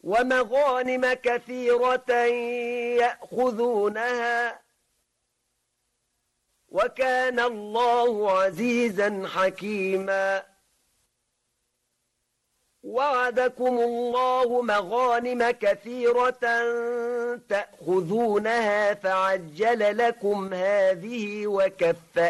ومغانم كثيرة يأخذونها، وكان الله عزيزا حكيما. وعدكم الله مغانم كثيرة تأخذونها فعجل لكم هذه وكف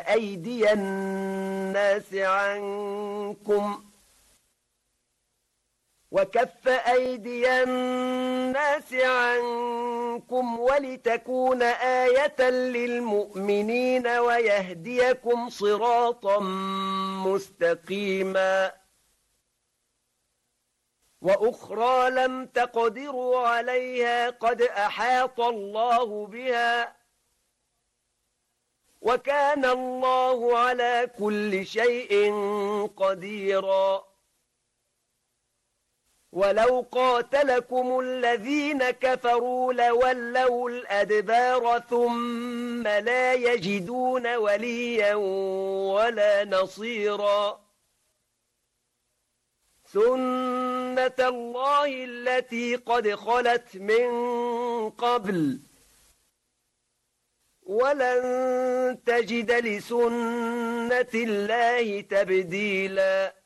أيدي الناس عنكم ولتكون آية للمؤمنين ويهديكم صراطا مستقيما. وأخرى لم تقدروا عليها قد أحاط الله بها، وكان الله على كل شيء قديرا. ولو قاتلكم الذين كفروا لولوا الأدبار ثم لا يجدون وليا ولا نصيرا. سنة الله التي قد خلت من قبل، ولن تجد لسنة الله تبديلا.